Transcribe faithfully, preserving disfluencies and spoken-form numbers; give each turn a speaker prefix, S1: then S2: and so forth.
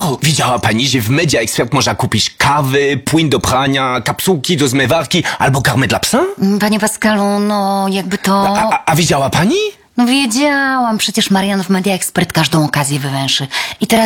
S1: wow, widziała pani, że w Media Expert można kupić kawy, płyn do prania, kapsułki do zmywarki albo karmę dla psa?
S2: Panie Pascalu, no jakby to...
S1: A, a, a widziała pani?
S2: No wiedziałam, przecież Marian w Media Expert każdą okazję wywęszy. I teraz